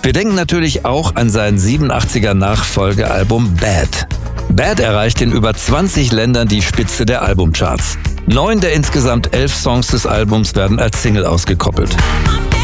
Wir denken natürlich auch an sein 87er Nachfolgealbum Bad. Bad erreicht in über 20 Ländern die Spitze der Albumcharts. 9 der insgesamt 11 Songs des Albums werden als Single ausgekoppelt.